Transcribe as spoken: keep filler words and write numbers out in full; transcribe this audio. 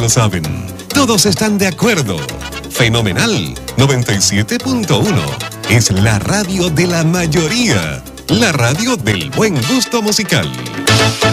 lo saben. Todos están de acuerdo. Fenomenal. noventa y siete punto uno. Es la radio de la mayoría. La radio del buen gusto musical.